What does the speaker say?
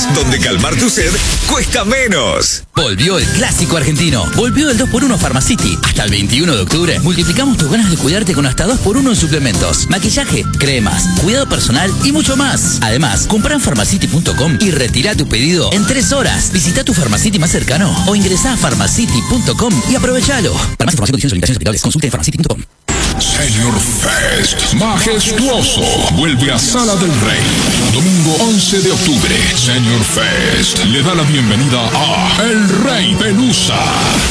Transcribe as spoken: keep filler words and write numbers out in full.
Farmacitos, donde calmar tu sed cuesta menos. Volvió el clásico argentino. Volvió el dos por uno Pharmacity. Hasta el veintiuno de octubre multiplicamos tus ganas de cuidarte con hasta dos por uno en suplementos, maquillaje, cremas, cuidado personal y mucho más. Además, compra en farmacity punto com y retira tu pedido en tres horas. Visita tu Pharmacity más cercano o ingresa a farmacity punto com y aprovechalo. Para más información, condiciones y limitaciones aplicables, consulte en farmacity punto com. Señor Fest, majestuoso, vuelve a Sala del Rey. Domingo once de octubre, Señor Fest le da la bienvenida a El Rey Pelusa.